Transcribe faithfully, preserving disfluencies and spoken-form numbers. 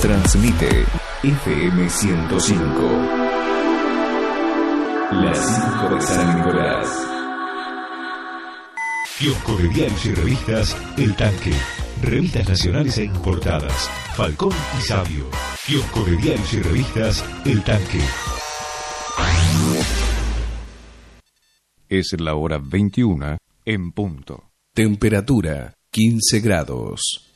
Transmite F M ciento cinco. La cinco de San Nicolás. Kiosco de diarios y revistas El Tanque. Revistas nacionales e importadas. Falcón y Sabio. Kiosco de diarios y revistas El Tanque. Es la hora veintiuna en punto. Temperatura quince grados.